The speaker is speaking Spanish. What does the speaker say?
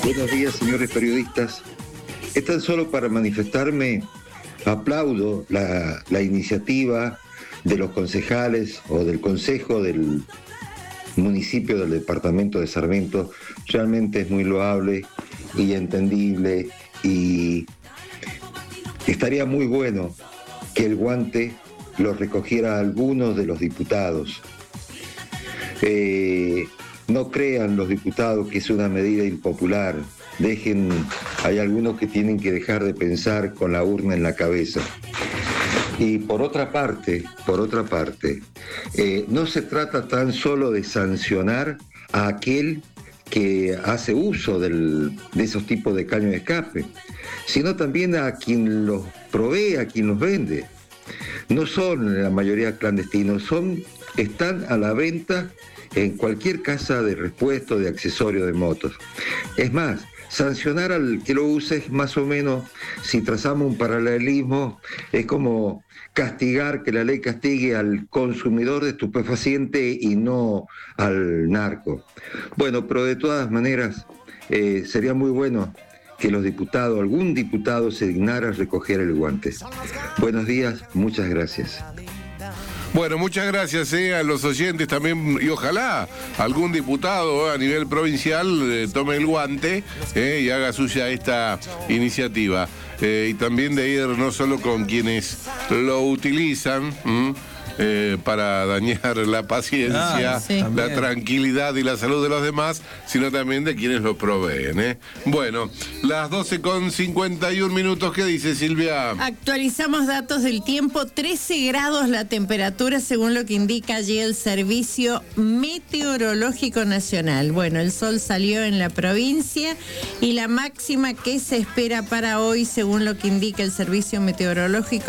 Buenos días, señores periodistas. Es tan solo para manifestarme, aplaudo la iniciativa de los concejales o del consejo del municipio del departamento de Sarmiento. Realmente es muy loable y entendible, y estaría muy bueno que el guante lo recogiera algunos de los diputados. No crean los diputados que es una medida impopular. Hay algunos que tienen que dejar de pensar con la urna en la cabeza. Y por otra parte, no se trata tan solo de sancionar a aquel que hace uso de esos tipos de caños de escape, sino también a quien los provee, a quien los vende. No son en la mayoría clandestinos, están a la venta en cualquier casa de repuesto de accesorios de motos. Es más, sancionar al que lo use es más o menos, si trazamos un paralelismo, es como castigar, que la ley castigue al consumidor de estupefaciente y no al narco. Bueno, pero de todas maneras, sería muy bueno que algún diputado se dignara a recoger el guante. Buenos días, muchas gracias. Bueno, muchas gracias a los oyentes también, y ojalá algún diputado a nivel provincial tome el guante y haga suya esta iniciativa. Y también de ir no solo con quienes lo utilizan para dañar la paciencia, la tranquilidad y la salud de los demás, sino también de quienes lo proveen. Bueno, las 12:51, ¿qué dice Silvia? Actualizamos datos del tiempo, 13 grados la temperatura según lo que indica allí el Servicio Meteorológico Nacional. Bueno, el sol salió en la provincia y la máxima que se espera para hoy según lo que indica el Servicio Meteorológico